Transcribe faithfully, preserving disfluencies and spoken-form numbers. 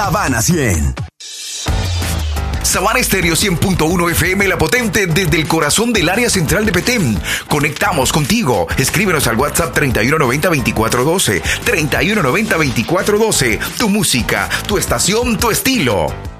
Habana cien. Sabana Estéreo cien punto uno F M, la potente desde el corazón del área central de Petén. Conectamos contigo. Escríbenos al WhatsApp treinta y uno noventa, veinticuatro doce. treinta y uno noventa, veinticuatro doce. Tu música, tu estación, tu estilo.